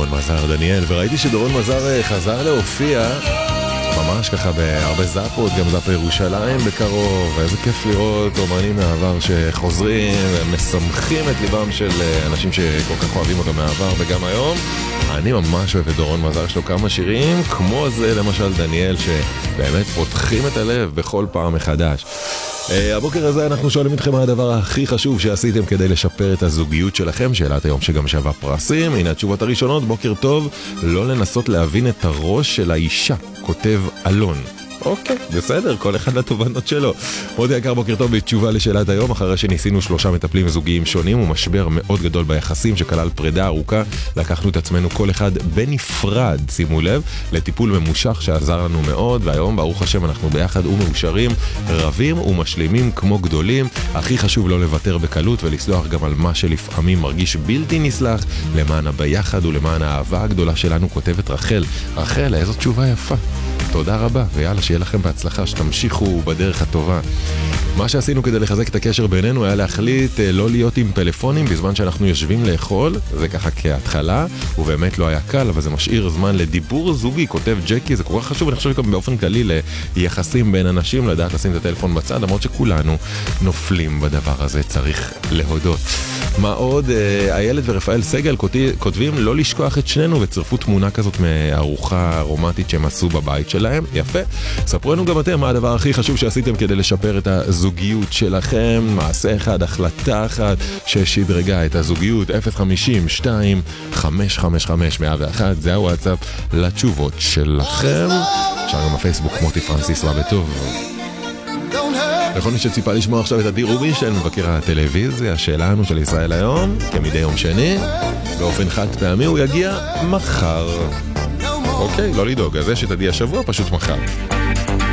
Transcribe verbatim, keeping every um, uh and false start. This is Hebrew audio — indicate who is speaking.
Speaker 1: דורון מזר דניאל, וראיתי שדורון מזר חזר להופיע ממש ככה בהרבה זאפות, גם זאפ ירושלים בקרוב, ואיזה כיף לראות אומנים מהעבר שחוזרים ומשמחים את ליבם של אנשים שכל כך אוהבים אותו מהעבר וגם היום. אני ממש אוהב את דורון מזר, יש לו כמה שירים כמו זה למשל דניאל שבאמת פותחים את הלב בכל פעם מחדש. הבוקר הזה אנחנו שואלים אתכם מה הדבר הכי חשוב שעשיתם כדי לשפר את הזוגיות שלכם, שאלת היום שגם שווה פרסים. הנה התשובות הראשונות. בוקר טוב, לא לנסות להבין את הראש של האישה, כותב אלון. אוקיי, בסדר, כל אחד לתובנות שלו. מאוד יקר, בוקר טוב, בתשובה לשאלת היום, אחרי שניסינו שלושה מטפלים זוגיים שונים ומשבר מאוד גדול ביחסים שכלל פרידה ארוכה, לקחנו את עצמנו כל אחד בנפרד, שימו לב, לטיפול ממושך שעזר לנו מאוד, והיום ברוך השם אנחנו ביחד ומאושרים, רבים ומשלימים כמו גדולים. הכי חשוב לא לוותר בקלות ולסלוח גם על מה שלפעמים מרגיש בלתי נסלח, למען הביחד ולמען האהבה הגדולה שלנו, כותבת רחל. רחל, איזו תשובה יפה. תודה רבה, ויאללה, שיהיה לכם בהצלחה, שתמשיכו בדרך הטובה. מה שעשינו כדי לחזק את הקשר בינינו היה להחליט לא להיות עם פלאפונים בזמן שאנחנו יושבים לאכול, זה ככה כהתחלה, ובאמת לא היה קל, אבל זה משאיר זמן לדיבור זוגי, כותב ג'קי, זה כל כך חשוב, אני חושב גם באופן כללי ליחסים בין אנשים, לדעת לשים את הטלפון בצד, למרות שכולנו נופלים בדבר הזה, צריך להודות. מה עוד? איילת ורפאל סגל כותבים לא לשכוח את שנינו, וצרפו תמונה כזאת מארוחה רומנטית שהם עשו בבית שלהם. יפה. ספרו לנו גם אתם מה הדבר הכי חשוב שעשיתם כדי לשפר את הזוגיות שלכם. מעשה אחד, החלטה אחת ששדרגה את הזוגיות. אפס חמישים שתיים חמש חמש חמש מאה ואחת, זה הוואטסאפ לתשובות שלכם. אפשר גם בפייסבוק מוטי פרנסיס רבה טוב. לכל מי שציפה לשמוע עכשיו את עדי רובינשטיין, מבקר הטלוויזיה שלנו של ישראל היום, כמדי יום שני, באופן חד פעמי הוא יגיע מחר. אוקיי, לא לדאוג, אז יש את עדי השבוע פשוט מחר.